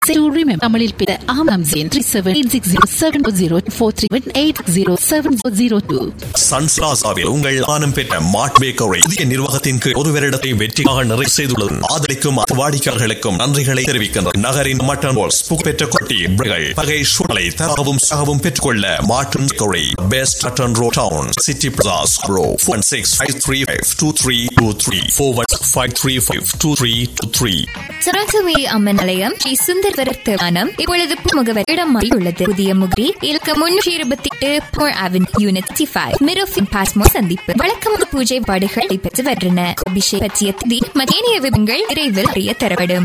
to remember தமிழில் பிற ஆமாம்சேன் 37804043180702. Sons பிளாசாவில் உங்கள் ஆனம் பெற்ற மார்ட் பேக்கரி புதிய நிர்வாகத்தின் கீழ் ஒரு வருடத்தை வெற்றியாக நிறைவு செய்துள்ளது. ஆதரிக்கும் வாடிக்கையாளர்களுக்கும் நன்றிகளை தெரிவிக்கின்றனர். நகரின் மட்டன் ரோல்ஸ் புகழ்பெற்ற கொட்டி பிரிகள் பகை சூழலை தரவும் சாகவும் பெற்றுக்கொள்ள modern bakery best mutton road town city பிளாஸ் ப்ரோ 416-535-2323 415-535-2323. சரசுவை அம்மன் ஆலயம் ஸ்ரீ சுந்தரவரர் தேவானம் இப்பொழுது முகவர் இடம் மாறியுள்ளது. புதிய முகரி இலக்கம் 328 போர் அவென்யூ யூனிட் 5 மிரோஃபின் பாஸ்மோ சந்திப்பு. வழக்கமான பூஜை பாடுகள் நடைபெற்று வருகின்றன. அபிஷேக பற்றிய திதி மத்திய விவரங்கள் விரைவில் அறிய தரப்படும்.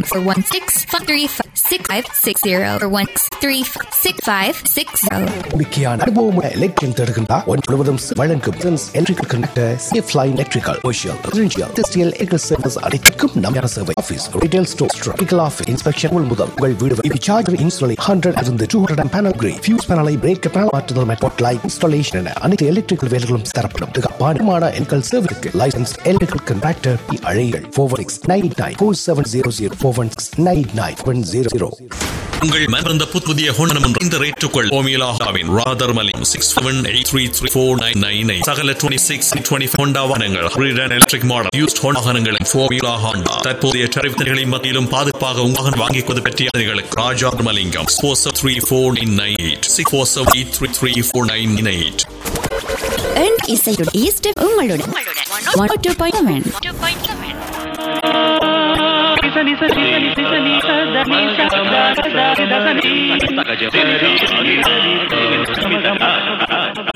416-535-6560 416-365-6560. முக்கியமான அனுபவமுள்ள எலக்ட்ரிக் தருகின்ற முழுவதும் வழங்கும் electrical connector safe line electrical commercial residential industrial electric service அனைத்திற்கும் நம்பிக்கையான சேவை. Office retail store electrical office inspection முதல் உங்கள் வீடு சார்ஜர் இன்ஸ்டாலேஷன் 100 இருந்து 200 பேனல் கிரேட் ஃபியூஸ் பேனலை பிரேக் பேனல் மாற்றுதல் மற்றும் லைட் இன்ஸ்டாலேஷன் என அனைத்து எலக்ட்ரிக்கல் வேலைகளும் தரப்படும். பாடமான எலக்ட்ரிக்கல் சர்வீஸ்க்கு லைசென்ஸ் எலக்ட்ரிக்கல் கான்ட்ராக்டர் அழையுங்கள் 46994700 46994700. உங்கள் மனதிருந்த புதிய ஹோண்டனம் இந்த ரேட்டுக்குள் ஓமிலாவின் ராதர்மலிம் 67833499 சகல 26-20 ஹோண்டா வாகனங்கள் எலக்ட்ரிக் மாடல் யூஸ்ட் ஹோண்டா வாகனங்களின் ஃபோமிலா ஹோண்டா தற்போதைய டரிஃப்களின் மத்தியிலும் பாதுகாப்பாக வாகனம் வாங்கிக்கொது பற்றிய ராஜார்மலிங்கம் 4734998 647833498. இசையுடன் ஈஸ்ட் உங்களுடன் 102.1